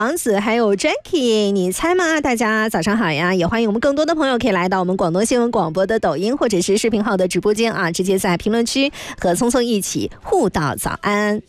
王子还有 Jackie， 你猜吗？大家早上好呀！也欢迎我们更多的朋友可以来到我们广东新闻广播的抖音或者是视频号的直播间啊，直接在评论区和聪聪一起互道早安。